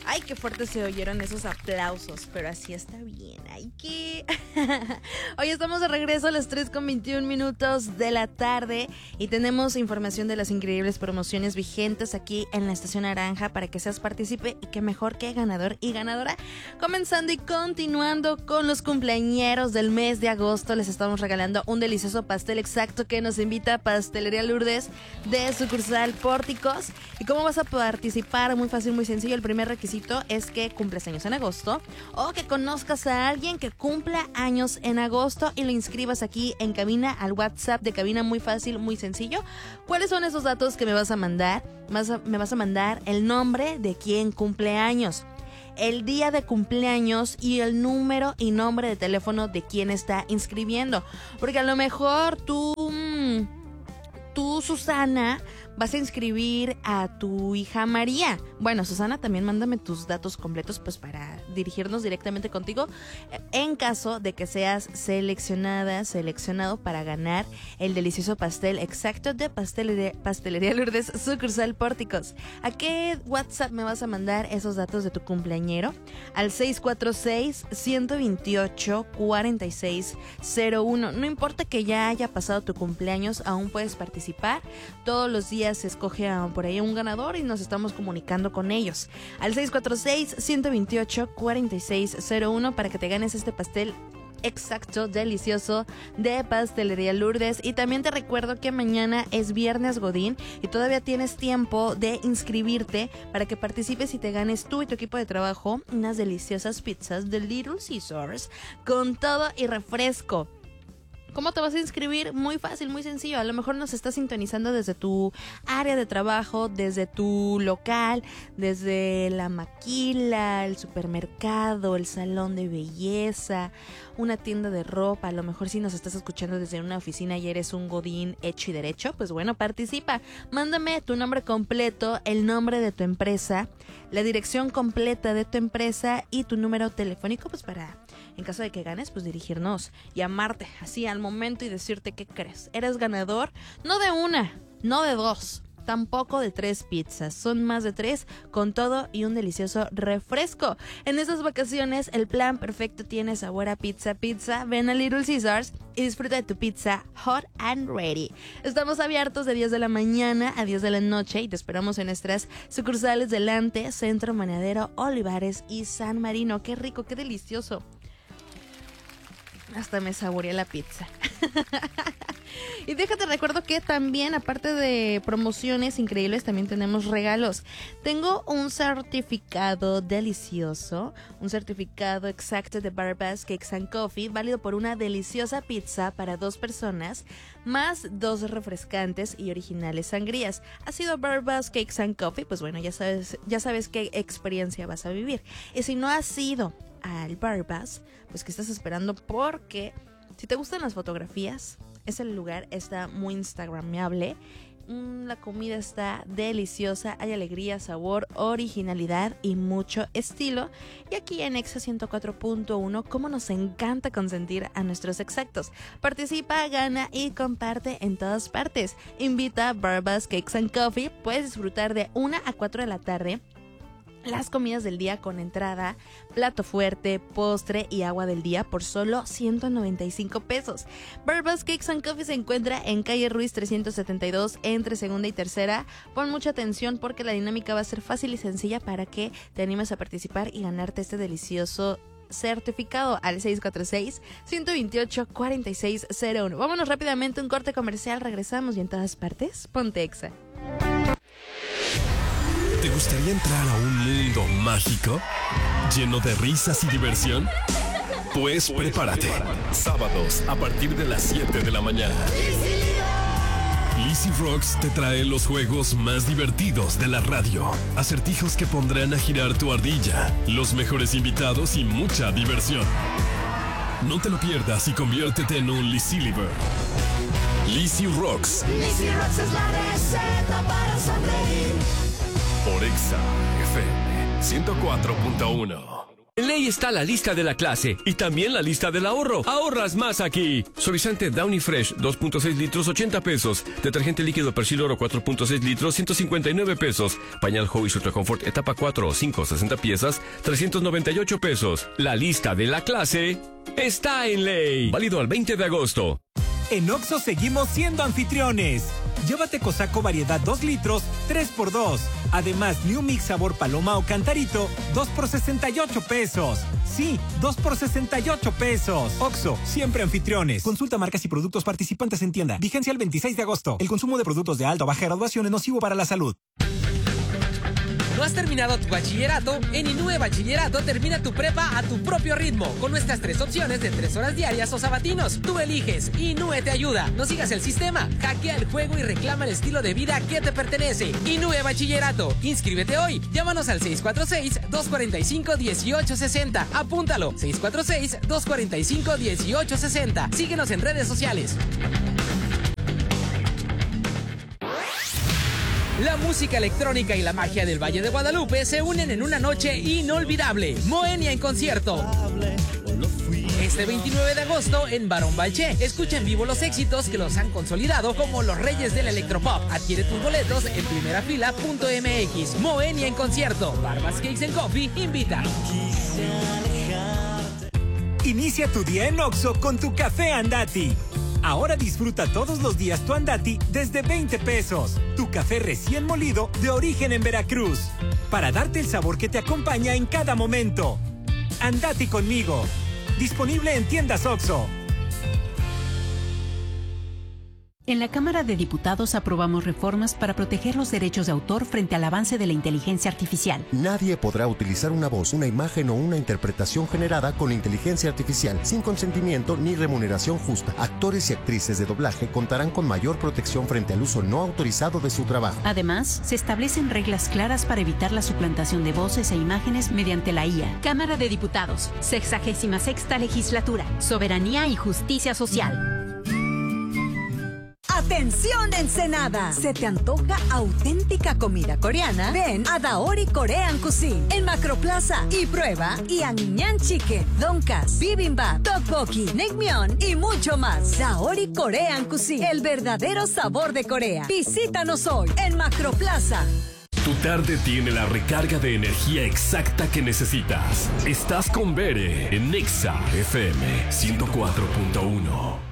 Ay, qué fuerte se oyeron esos aplausos, pero así está bien. Ay, qué... Hoy estamos de regreso a las 3:21 de la tarde y tenemos información de las increíbles promociones vigentes aquí en la Estación Naranja para que seas partícipe y que mejor que ganador y ganadora. Comenzando y continuando con los cumpleañeros del mes de agosto, les estamos regalando un delicioso pastel exacto que nos invita a Pastelería Lourdes de sucursal Pórticos. ¿Y cómo vas a participar? Muy fácil, muy sencillo. El primer requisito es que cumples años en agosto o que conozcas a alguien que cumpla años en agosto y lo inscribas aquí en cabina al WhatsApp de cabina. Muy fácil, muy sencillo. ¿Cuáles son esos datos que me vas a mandar? Me vas a mandar el nombre de quien cumple años, el día de cumpleaños y el número y nombre de teléfono de quien está inscribiendo. Porque a lo mejor tú, Susana, vas a inscribir a tu hija María. Bueno, Susana, también mándame tus datos completos pues para dirigirnos directamente contigo en caso de que seas seleccionado para ganar el delicioso pastel exacto de Pastelería Lourdes sucursal Pórticos. ¿A qué WhatsApp me vas a mandar esos datos de tu cumpleañero? Al 646-128-4601. No importa que ya haya pasado tu cumpleaños, aún puedes participar. Todos los días se escoge por ahí un ganador y nos estamos comunicando con ellos al 646-128-4601 para que te ganes este pastel exacto, delicioso de Pastelería Lourdes. Y también te recuerdo que mañana es viernes Godín y todavía tienes tiempo de inscribirte para que participes y te ganes tú y tu equipo de trabajo unas deliciosas pizzas de Little Caesars con todo y refresco. ¿Cómo te vas a inscribir? Muy fácil, muy sencillo. A lo mejor nos estás sintonizando desde tu área de trabajo, desde tu local, desde la maquila, el supermercado, el salón de belleza, una tienda de ropa. A lo mejor si nos estás escuchando desde una oficina y eres un godín hecho y derecho, pues bueno, participa. Mándame tu nombre completo, el nombre de tu empresa, la dirección completa de tu empresa y tu número telefónico, pues para, en caso de que ganes, pues dirigirnos, llamarte así al momento y decirte qué crees. Eres ganador, no de una, no de dos, tampoco de 3 pizzas, son más de 3 con todo y un delicioso refresco. En estas vacaciones el plan perfecto tiene sabor a pizza. Ven a Little Caesars y disfruta de tu pizza hot and ready. Estamos abiertos de 10 de la mañana a 10 de la noche y te esperamos en nuestras sucursales Delante, Centro Manadero, Olivares y San Marino. Qué rico, qué delicioso. Hasta me saboreé la pizza. Y déjate recuerdo que también, aparte de promociones increíbles, también tenemos regalos. Tengo un certificado delicioso, un certificado exacto de Barbas Cakes and Coffee, válido por una deliciosa pizza para 2 personas, más 2 refrescantes y originales sangrías. ¿Ha sido Barbas Cakes and Coffee? Pues bueno, ya sabes qué experiencia vas a vivir. Y si no has ido al Barbas, pues ¿qué estás esperando? Porque si te gustan las fotografías, ese lugar está muy instagramable. La comida está deliciosa, hay alegría, sabor, originalidad y mucho estilo. Y aquí en Exa 104.1, cómo nos encanta consentir a nuestros exactos. Participa, gana y comparte en todas partes. Invita a Barbas Cakes and Coffee. Puedes disfrutar de 1 a 4 de la tarde las comidas del día con entrada, plato fuerte, postre y agua del día por solo 195 pesos. Barbas Cakes and Coffee se encuentra en calle Ruiz 372 entre segunda y tercera. Pon mucha atención porque la dinámica va a ser fácil y sencilla para que te animes a participar y ganarte este delicioso certificado al 646-128-4601. Vámonos rápidamente a un corte comercial, regresamos y en todas partes, ponte Exa. ¿Te gustaría entrar a un mundo mágico? ¿Lleno de risas y diversión? Pues prepárate. Sábados a partir de las 7 de la mañana. Lizzy Rocks te trae los juegos más divertidos de la radio. Acertijos que pondrán a girar tu ardilla, los mejores invitados y mucha diversión. No te lo pierdas y conviértete en un Lizzy Liver. Lizzy Rocks. Lizzy Rocks es la receta para sonreír. Por Exa FM 104.1. En Ley está la lista de la clase y también la lista del ahorro. Ahorras más aquí. Suavizante Downy Fresh 2.6 litros 80 pesos. Detergente líquido Persil Oro 4.6 litros 159 pesos. Pañal Hobbies Ultra Confort etapa 4 o 5 60 piezas 398 pesos. La lista de la clase está en Ley. Válido al 20 de agosto. En Oxxo seguimos siendo anfitriones. Llévate Cosaco variedad 2 litros, 3x2. Además, New Mix sabor paloma o cantarito, 2 por 68 pesos. Sí, 2 por 68 pesos. Oxxo, siempre anfitriones. Consulta marcas y productos participantes en tienda. Vigencia el 26 de agosto. El consumo de productos de alta o baja graduación es nocivo para la salud. ¿No has terminado tu bachillerato? En Inúe Bachillerato termina tu prepa a tu propio ritmo, con nuestras 3 opciones de 3 horas diarias o sabatinos. Tú eliges, Inúe te ayuda. No sigas el sistema, hackea el juego y reclama el estilo de vida que te pertenece. Inúe Bachillerato, inscríbete hoy. Llámanos al 646-245-1860. Apúntalo, 646-245-1860. Síguenos en redes sociales. La música electrónica y la magia del Valle de Guadalupe se unen en una noche inolvidable. Moenia en concierto. Este 29 de agosto en Barón Balché. Escucha en vivo los éxitos que los han consolidado como los reyes del electropop. Adquiere tus boletos en primerafila.mx. Moenia en concierto. Barbas Cakes and Coffee invita. Inicia tu día en Oxxo con tu café Andati. Ahora disfruta todos los días tu Andati desde 20 pesos. Tu café recién molido de origen en Veracruz. Para darte el sabor que te acompaña en cada momento. Andati conmigo. Disponible en tiendas Oxxo. En la Cámara de Diputados aprobamos reformas para proteger los derechos de autor frente al avance de la inteligencia artificial. Nadie podrá utilizar una voz, una imagen o una interpretación generada con inteligencia artificial sin consentimiento ni remuneración justa. Actores y actrices de doblaje contarán con mayor protección frente al uso no autorizado de su trabajo. Además, se establecen reglas claras para evitar la suplantación de voces e imágenes mediante la IA. Cámara de Diputados, 66ª Legislatura, Soberanía y Justicia Social. ¡Atención, Ensenada! ¿Se te antoja auténtica comida coreana? Ven a Daori Korean Cuisine en Macroplaza y prueba Yangnyang Chicken, Donkas, Bibimbap, Tteokbokki, Naengmyeon y mucho más. Daori Korean Cuisine, el verdadero sabor de Corea. Visítanos hoy en Macroplaza. Tu tarde tiene la recarga de energía exacta que necesitas. Estás con Bere en Nexa FM 104.1.